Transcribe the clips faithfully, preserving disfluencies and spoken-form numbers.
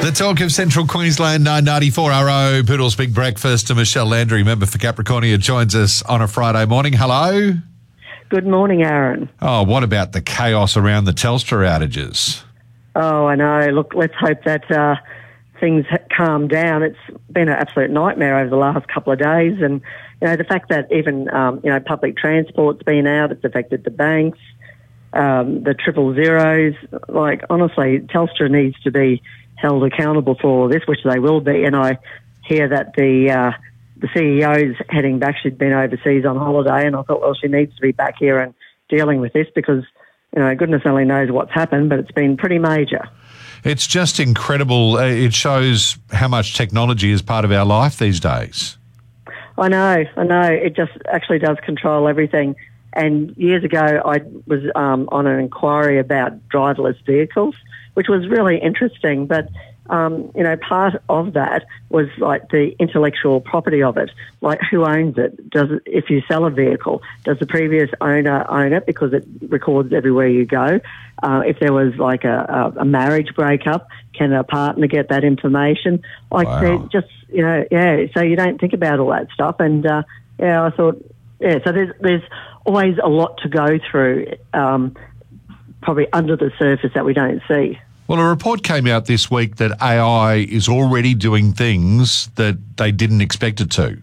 The talk of Central Queensland, nine ninety-four R O, Poodle's Big Breakfast. And Michelle Landry, member for Capricornia, joins us on a Friday morning. Hello. Good morning, Aaron. Oh, what about the chaos around the Telstra outages? Oh, I know. Look, let's hope that uh, things calm down. It's been an absolute nightmare over the last couple of days. And, you know, the fact that even, um, you know, public transport's been out, it's affected the banks, um, the triple zeros. Like, honestly, Telstra needs to be held accountable for all this, which they will be. And I hear that the uh, the C E O's heading back. She'd been overseas on holiday, and I thought, well, she needs to be back here and dealing with this because, you know, goodness only knows what's happened, but it's been pretty major. It's just incredible. It shows how much technology is part of our life these days. I know, I know. It just actually does control everything. And years ago, I was um, on an inquiry about driverless vehicles, which was really interesting. But, um, you know, part of that was like the intellectual property of it. Like, who owns it? Does it, if you sell a vehicle, does the previous owner own it because it records everywhere you go? Uh, if there was like a, a, a marriage breakup, can a partner get that information? Like, wow. just, you know, yeah, so you don't think about all that stuff. And, uh, yeah, I thought, yeah, so there's, there's always a lot to go through, um, probably under the surface that we don't see. Well, a report came out this week that A I is already doing things that they didn't expect it to.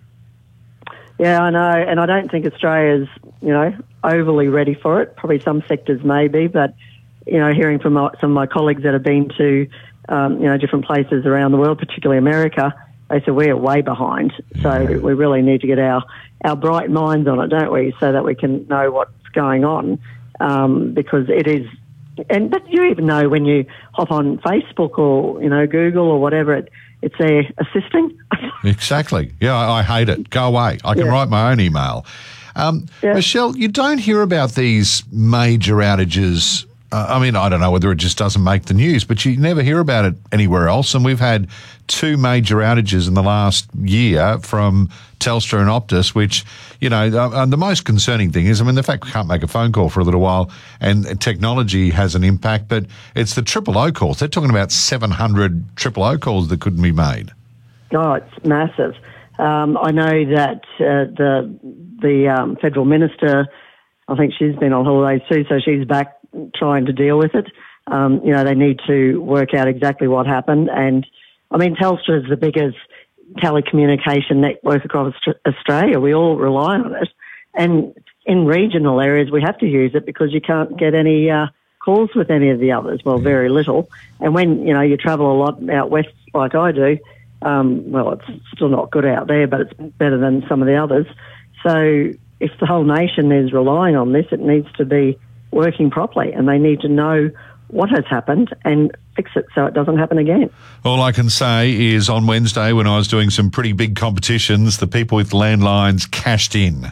Yeah, I know, and I don't think Australia's, you know, overly ready for it. Probably some sectors may be, but, you know, hearing from my, some of my colleagues that have been to, um, you know, different places around the world, particularly America, they said we're way behind. So we really need to get our, our bright minds on it, don't we, so that we can know what's going on, um, because it is. And but you even know when you hop on Facebook or, you know, Google or whatever, it, it's there assisting. Exactly. Yeah, I, I hate it. Go away. I can yeah. write my own email. Um, yeah. Michelle, you don't hear about these major outages. Uh, I mean, I don't know whether it just doesn't make the news, but you never hear about it anywhere else. And we've had two major outages in the last year from Telstra and Optus, which, you know, uh, and the most concerning thing is, I mean, the fact we can't make a phone call for a little while and technology has an impact, but it's the triple O calls. They're talking about seven hundred triple O calls that couldn't be made. Oh, it's massive. Um, I know that uh, the the um, federal minister, I think she's been on holidays too, so she's back trying to deal with it. Um, you know, they need to work out exactly what happened. And, I mean, Telstra is the biggest telecommunication network across Australia. We all rely on it. And in regional areas, we have to use it because you can't get any uh, calls with any of the others. Well, very little. And when, you know, you travel a lot out west like I do, um, well, it's still not good out there, but it's better than some of the others. So if the whole nation is relying on this, it needs to be working properly, and they need to know what has happened and fix it so it doesn't happen again. All I can say is on Wednesday when I was doing some pretty big competitions, the people with landlines cashed in.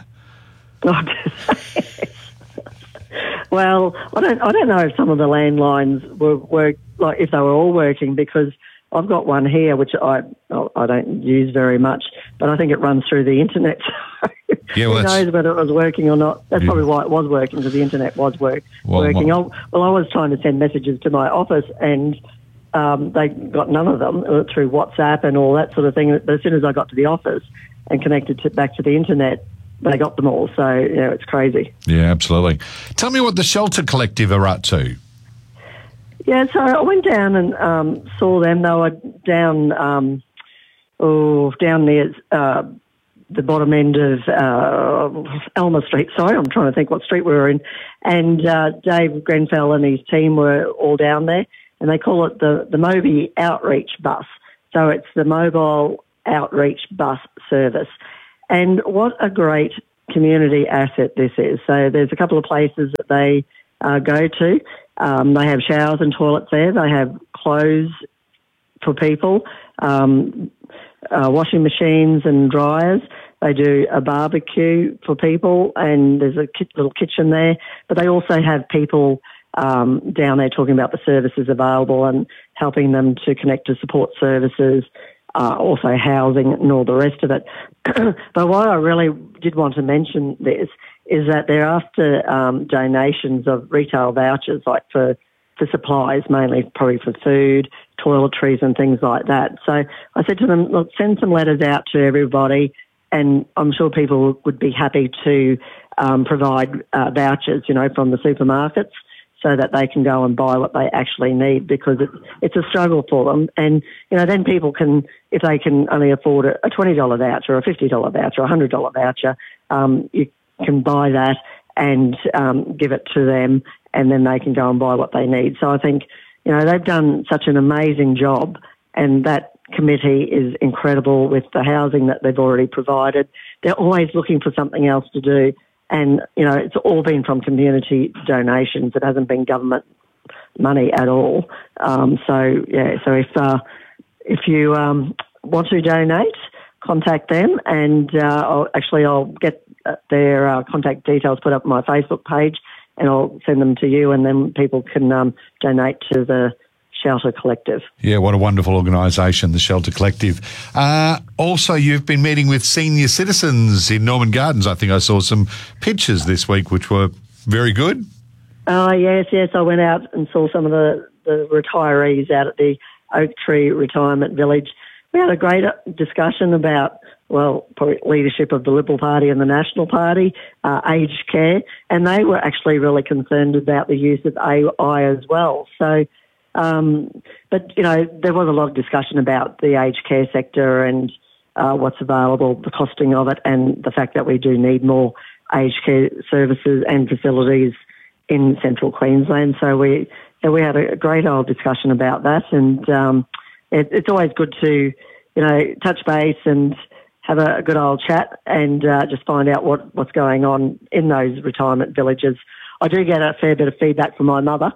Well, I don't I don't know if some of the landlines were, were like if they were all working, because I've got one here which I I don't use very much, but I think it runs through the internet. Yeah, well, who knows whether it was working or not? That's yeah. probably why it was working, because the internet was work, well, working. Well, well, I was trying to send messages to my office, and um, they got none of them through WhatsApp and all that sort of thing. But as soon as I got to the office and connected to, back to the internet, they got them all. So, you know, it's crazy. Yeah, absolutely. Tell me what the Shelter Collective are up to. Yeah, so I went down and um, saw them. They were down, um, oh, down near uh, the bottom end of uh, Elmer Street. Sorry, I'm trying to think what street we were in. And uh, Dave Grenfell and his team were all down there, and they call it the, the Moby Outreach Bus. So it's the Mobile Outreach Bus Service. And what a great community asset this is. So there's a couple of places that they uh, go to. Um, they have showers and toilets there. They have clothes for people, um, uh, washing machines and dryers. They do a barbecue for people, and there's a ki- little kitchen there. But they also have people um, down there talking about the services available and helping them to connect to support services, uh, also housing and all the rest of it. But why I really did want to mention this is that they're after um, donations of retail vouchers, like for for supplies, mainly probably for food, toiletries and things like that. So I said to them, look, send some letters out to everybody, and I'm sure people would be happy to um, provide uh, vouchers, you know, from the supermarkets so that they can go and buy what they actually need, because it, it's a struggle for them. And, you know, then people can, if they can only afford a twenty dollars voucher, a fifty dollars voucher, a one hundred dollars voucher, um, you can buy that and um, give it to them, and then they can go and buy what they need. So I think, you know, they've done such an amazing job, and that committee is incredible with the housing that they've already provided. They're always looking for something else to do. And, you know, it's all been from community donations. It hasn't been government money at all. Um, so, yeah, so if uh, if you um, want to donate, contact them, and uh, I'll, actually I'll get their uh, contact details put up on my Facebook page, and I'll send them to you, and then people can um, donate to the Shelter Collective. Yeah, what a wonderful organisation, the Shelter Collective. Uh, also, you've been meeting with senior citizens in Norman Gardens. I think I saw some pictures this week which were very good. Oh, uh, yes, yes. I went out and saw some of the, the retirees out at the Oak Tree Retirement Village. We had a great discussion about, well, probably leadership of the Liberal Party and the National Party, uh, aged care, and they were actually really concerned about the use of A I as well. So, um, but, you know, there was a lot of discussion about the aged care sector and uh, what's available, the costing of it, and the fact that we do need more aged care services and facilities in central Queensland. So we yeah, we had a great old discussion about that, and um, it, it's always good to, you know, touch base and have a good old chat and uh, just find out what, what's going on in those retirement villages. I do get a fair bit of feedback from my mother.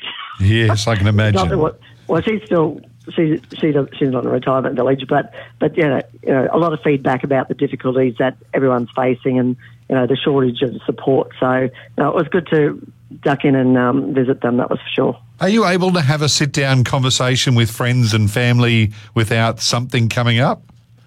Yes, I can imagine. Not what, well, she's still she's she's a, she's not in a retirement village, but but you know, you know, a lot of feedback about the difficulties that everyone's facing and, you know, the shortage of support. So, you know, it was good to duck in and um, visit them. That was for sure. Are you able to have a sit-down conversation with friends and family without something coming up?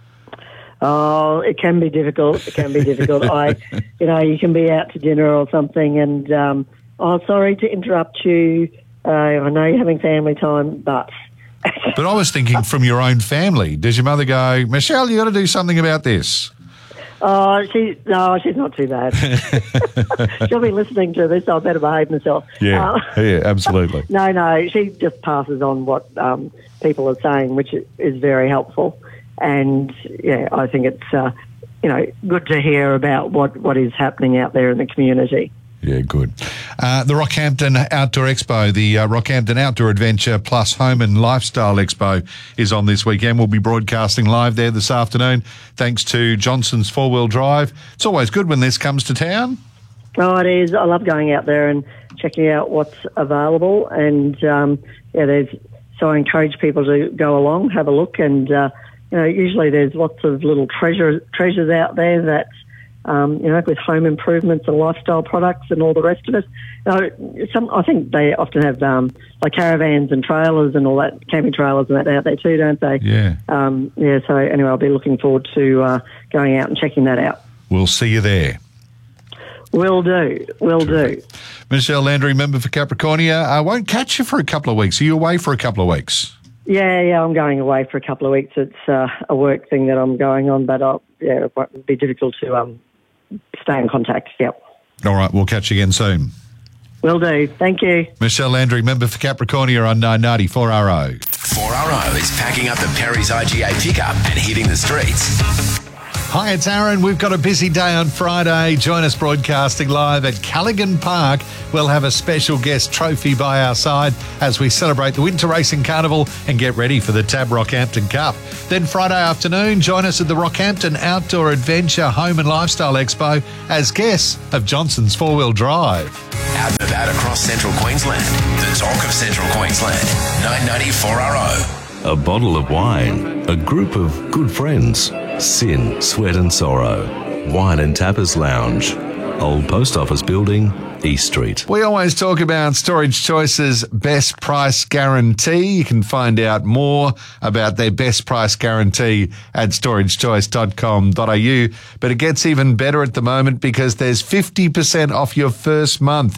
Oh, it can be difficult. It can be difficult. I, you know, you can be out to dinner or something, and um, oh, sorry to interrupt you. Uh, I know you're having family time, but. But I was thinking from your own family. Does your mother go, Michelle, you got to do something about this? Oh, she no, she's not too bad. She'll be listening to this. I better behave myself. Yeah, uh, yeah, absolutely. No, no, she just passes on what um, people are saying, which is very helpful. And yeah, I think it's uh, you know, good to hear about what, what is happening out there in the community. Yeah, good. Uh, the Rockhampton Outdoor Expo, the uh, Rockhampton Outdoor Adventure plus Home and Lifestyle Expo is on this weekend. We'll be broadcasting live there this afternoon thanks to Johnson's Four Wheel Drive. It's always good when this comes to town. Oh, it is. I love going out there and checking out what's available. And, um, yeah, there's so I encourage people to go along, have a look. And, uh, you know, usually there's lots of little treasure, treasures out there that, Um, you know, with home improvements and lifestyle products and all the rest of it. You know, some, I think they often have um, like caravans and trailers and all that, camping trailers and that out there too, don't they? Yeah. Um, yeah, so anyway, I'll be looking forward to uh, going out and checking that out. We'll see you there. Will do, will do. Michelle Landry, member for Capricornia. I won't catch you for a couple of weeks. Are you away for a couple of weeks? Yeah, yeah, I'm going away for a couple of weeks. It's uh, a work thing that I'm going on, but I'll, yeah, it won't be difficult to um, stay in contact, yep. All right, we'll catch you again soon. Will do. Thank you. Michelle Landry, member for Capricornia on nine ninety four R O. four R O is packing up the Perry's I G A pickup and hitting the streets. Hi, it's Aaron. We've got a busy day on Friday. Join us broadcasting live at Callaghan Park. We'll have a special guest trophy by our side as we celebrate the Winter Racing Carnival and get ready for the Tab Rockhampton Cup. Then Friday afternoon, join us at the Rockhampton Outdoor Adventure Home and Lifestyle Expo as guests of Johnson's Four Wheel Drive. Out and about across central Queensland. The talk of central Queensland. nine ninety four R O. A bottle of wine, a group of good friends, sin, sweat and sorrow, wine and tappers lounge, Old Post Office Building, East Street. We always talk about Storage Choice's best price guarantee. You can find out more about their best price guarantee at storage choice dot com dot a u. But it gets even better at the moment because there's fifty percent off your first month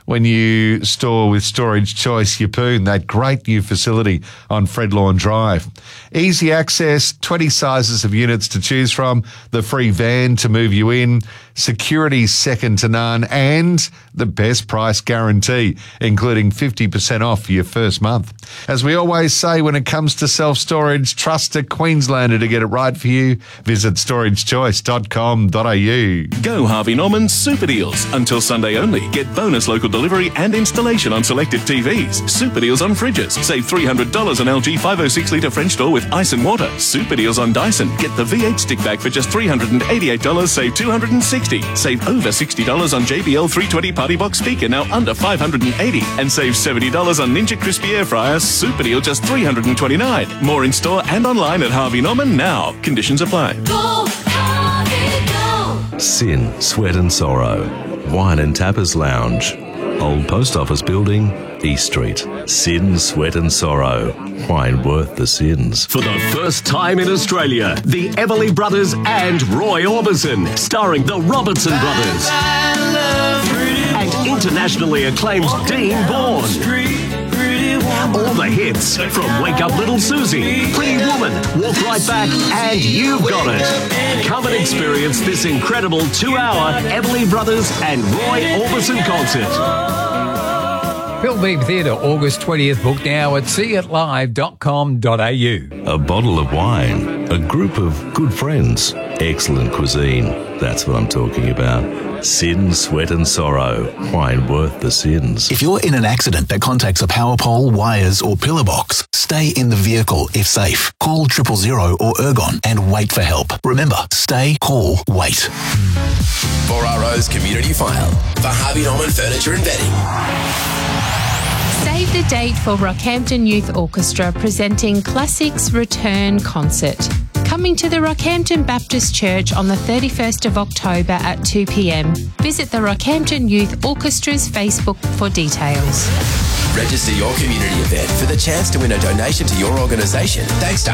when you store with Storage Choice Yeppoon, that great new facility on Fredlawn Drive. Easy access, twenty sizes of units to choose from, the free van to move you in, security second to none, and the best price guarantee, including fifty percent off for your first month. As we always say, when it comes to self-storage, trust a Queenslander to get it right for you. Visit storage choice dot com dot a u. Go Harvey Norman Super Deals. Until Sunday only. Get bonus local delivery and installation on selected T Vs. Super deals on fridges. Save three hundred dollars on L G five oh six litre French door with ice and water. Super deals on Dyson. Get the V eight stick back for just three hundred eighty-eight dollars. Save two hundred sixty dollars. Save over sixty dollars on J B L three twenty Party Box speaker, now under five hundred eighty dollars. And save seventy dollars on Ninja Crispy Air Fryer. Super deal just three hundred twenty-nine dollars. More in store and online at Harvey Norman now. Conditions apply. Go, Harvey, go! Sin, Sweat and Sorrow. Wine and Tappers Lounge. Old Post Office Building, East Street. Sin, Sweat and Sorrow. Wine worth the sins. For the first time in Australia, the Everly Brothers and Roy Orbison, starring the Robertson Brothers. And internationally acclaimed Dean Bourne. All the hits from Wake Up Little Susie, Pretty Woman, Walk Right Back, and You've Got It. Come and experience this incredible two-hour Everly Brothers and Roy Orbison concert. Philbeam Theatre, August twentieth. Book now at see it live dot com dot a u. A bottle of wine, a group of good friends, excellent cuisine. That's what I'm talking about. Sin, Sweat and Sorrow. Wine worth the sins. If you're in an accident that contacts a power pole, wires or pillar box, stay in the vehicle if safe. Call triple zero or Ergon and wait for help. Remember, stay, call, wait. four R O's Community File for Harvey Norman Furniture and Bedding. Save the date for Rockhampton Youth Orchestra presenting Classics Return Concert. Coming to the Rockhampton Baptist Church on the thirty-first of October at two p m. Visit the Rockhampton Youth Orchestra's Facebook for details. Register your community event for the chance to win a donation to your organisation thanks to